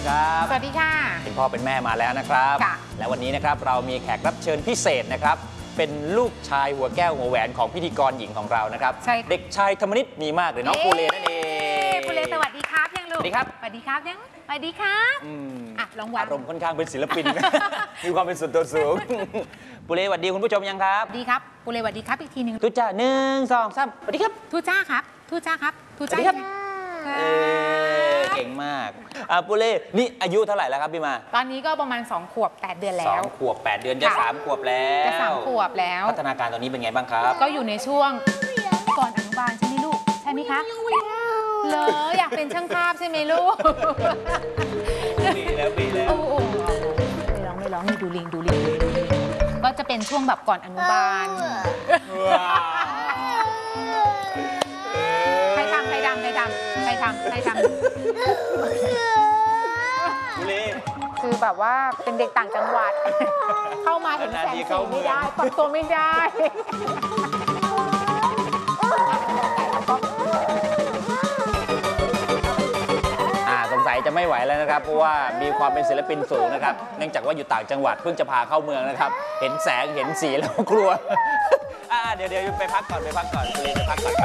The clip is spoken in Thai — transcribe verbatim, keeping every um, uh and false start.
ครับสวัสดีค่ะเป็นพ่อเป็นแม่มาแล้วนะครับและวันนี้นะครับเรามีแขกรับเชิญพิเศษนะครับเป็นลูกชายหัวแก้วหัวแหวนของพิธีกรหญิงของเรานะครับเด็กชายธรรมนิตมีมากหรือน้องปูเลนั่นเองปูเลสวัสดีครับยังลูกสวัสดีครับสวัสดีครับยังสวัสดีครับอ่ะลองวางอารมณ์ค่อนข้างเป็นศิลปิน มีความเป็นส่วนตัวสูงปูเลสวัสดีคุณผู้ชมยังครับสวัสดีครับปูเลสวัสดีครับอีกทีหนึ่งทุจ้าหนึ่งสองสามสวัสดีครับทุจ้าครับทุจ้าครับทุจ้าครับเก่งมากอ่ะปูเลนี่อายุเท่าไหร่แล้วครับพี่มาตอนนี้ก็ประมาณสองขวบแปดเดือนแล้วสองขวบแปดเดือนจะสามขวบแล้วจะสามขวบแล้วพัฒนาการตอนนี้เป็นไงบ้างครับก็อยู่ในช่วงก่อนอนุบาลใช่ไหมลูกใช่ไหมคะเหรออยากเป็นช่างภาพใช่ไหมลูกปีแล้วปีแล้วโอ้โหไม่ร้องไม่ร้องนี่ดูลิงดูลิงก็จะเป็นช่วงแบบก่อนอนุบาลใครทำใครทำใครทำใครทำใครทำคือแบบว่าเป็นเด็กต่างจังหวัดเข้ามาเห็นแสงสีไม่ได้ปรับตัวไม่ได้สงสัยจะไม่ไหวแล้วนะครับเพราะว่ามีความเป็นศิลปินสูงนะครับเนื่องจากว่าอยู่ต่างจังหวัดเพิ่งจะพาเข้าเมืองนะครับเห็นแสงเห็นสีแล้วกลัวเดี๋ยวเดี๋ยวไปพักก่อนไปพักก่อนไปพักก่อน